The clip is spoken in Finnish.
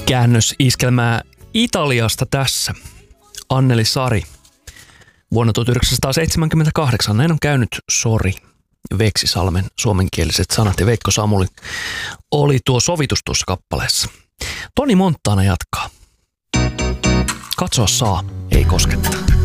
Käännösiskelmää Italiasta tässä. Anneli Sari. Vuonna 1978 näin on käynyt Sori. Veksisalmen suomenkieliset sanat ja Veikko Samuli oli tuo sovitus tuossa kappaleessa. Toni Montana jatkaa. Katsoa saa, ei koskettaa.